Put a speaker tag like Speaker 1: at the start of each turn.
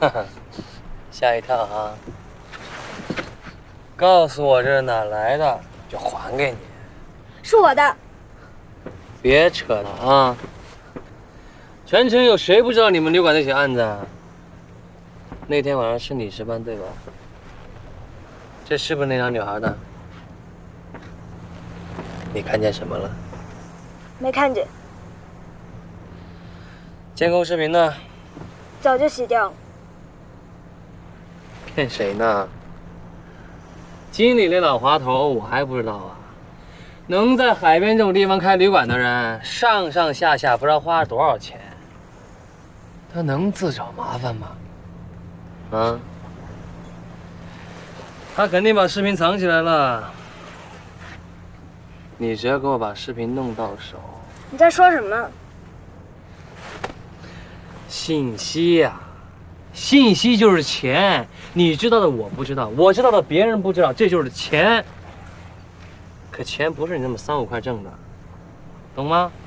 Speaker 1: 哈哈，吓一跳啊！告诉我这是哪来的，就还给你。
Speaker 2: 是我的。
Speaker 1: 别扯了啊！全城有谁不知道你们旅馆那起案子啊？那天晚上是你值班对吧？这是不是那张女孩的？你看见什么了？
Speaker 2: 没看见。
Speaker 1: 监控视频呢？
Speaker 2: 早就洗掉了。
Speaker 1: 骗谁呢？经理那老滑头我还不知道啊！能在海边这种地方开旅馆的人，上上下下不知道花了多少钱。他能自找麻烦吗？啊？他肯定把视频藏起来了。你只要给我把视频弄到手。
Speaker 2: 你在说什么？
Speaker 1: 信息呀，信息就是钱。你知道的我不知道，我知道的别人不知道，这就是钱。可钱不是你那么3、5块挣的，懂吗？